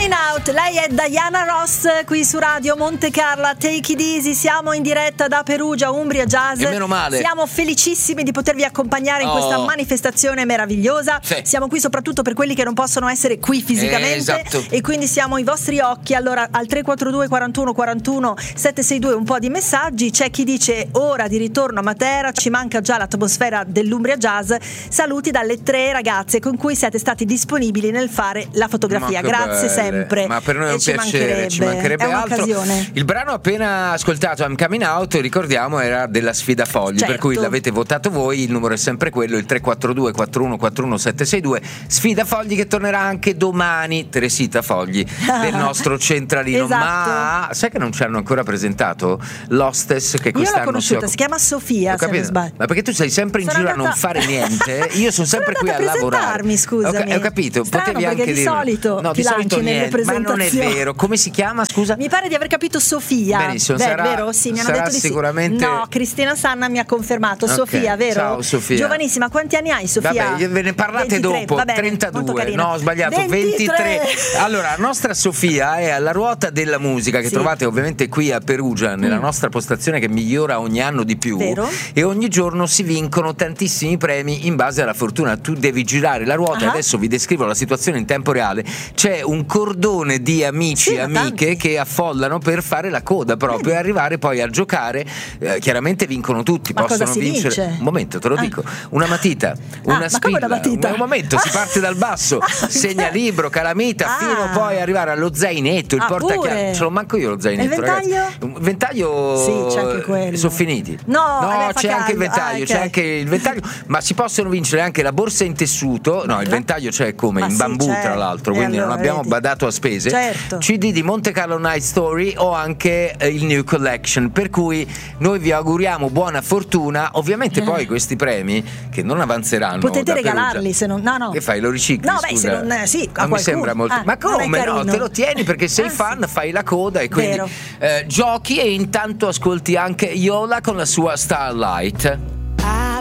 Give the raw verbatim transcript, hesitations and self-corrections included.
Coming Out, lei è Diana Ross qui su Radio Monte Carlo, Take It Easy, siamo in diretta da Perugia, Umbria Jazz. E meno male. Siamo felicissimi di potervi accompagnare in oh. questa manifestazione meravigliosa. Sì. Siamo qui soprattutto per quelli che non possono essere qui fisicamente, eh, esatto. e quindi siamo ai vostri occhi. Allora al tre quattro due quarantuno quarantuno settecentosesantadue un po' di messaggi. C'è chi dice ora di ritorno a Matera, ci manca già l'atmosfera dell'Umbria Jazz. Saluti dalle tre ragazze con cui siete stati disponibili nel fare la fotografia. Grazie belle. sempre. Ma per noi è un ci piacere, ci mancherebbe è altro. Il brano appena ascoltato, I'm Coming Out, ricordiamo, era della sfida fogli, certo. Per cui l'avete votato voi, il numero è sempre quello, il tre quattro due quattro uno quattro uno sette sei due. Sfida fogli che tornerà anche domani, Teresita Fogli del nostro centralino. Esatto. Ma sai che non ci hanno ancora presentato l'hostess che quest'anno io l'ho conosciuta, si, si chiama Sofia, se non sbaglio. Ma perché tu sei sempre in sono giro andata... a non fare niente? Io sono sempre sono qui a lavorare. Scusami. Ho, ho capito, Strano, potevi anche di dire solito no, ti di solito lanci nelle niente, ma non è presentazioni. vero. Come si chiama, scusa? Mi pare di aver capito Sofia. Benissimo, Beh, sarà, vero? Sì, mi hanno sarà detto di sicuramente... sì. No, Cristina Sanna mi ha confermato. Okay. Sofia, vero? Ciao Sofia. Giovanissima, quanti anni hai, Sofia? Vabbè, ve ne parlate ventitré, dopo. va bene, trentadue, no, ho sbagliato, ventitré. ventitré. Allora, la nostra Sofia è alla ruota della musica che sì. trovate ovviamente qui a Perugia, nella mm. nostra postazione che migliora ogni anno di più. Vero? E ogni giorno si vincono tantissimi premi in base alla fortuna. Tu devi girare la ruota, uh-huh. adesso vi descrivo la situazione in tempo reale. C'è un cordone di amici sì, e amiche tanti. che affollano per fare la coda proprio Vedi. e arrivare poi a giocare. Eh, chiaramente vincono tutti, ma possono cosa si vincere. Vince? Un momento, te lo ah. dico. Una matita, una ah, spilla. Ma come una matita? Un momento, si parte dal basso, ah, okay. segnalibro, calamita, ah. fino poi arrivare allo zainetto, il ah, portachiavi. Ce l'ho manco io lo zainetto, il ventaglio? ragazzi. Il ventaglio sì, c'è anche quello. Sono finiti. No, no eh, c'è anche il ventaglio, ah, okay. c'è anche il ventaglio, ma si possono vincere anche la borsa in tessuto. No, il ventaglio c'è come ma in sì, bambù, c'è. tra l'altro, e quindi allora, non abbiamo vedi. badato a spese. Certo. C D di Monte Carlo Night Story o anche eh, il New Collection, per cui noi vi auguriamo buona fortuna. Ovviamente eh. poi questi premi che non avanzeranno potete da regalarli Perugia. se non no no Che fai, lo ricicli? no scusa? beh se non sì a non mi sembra molto ah, ma come no, te lo tieni perché sei ah, fan, sì. fai la coda e quindi Vero. eh, giochi e intanto ascolti anche Yola con la sua Starlight.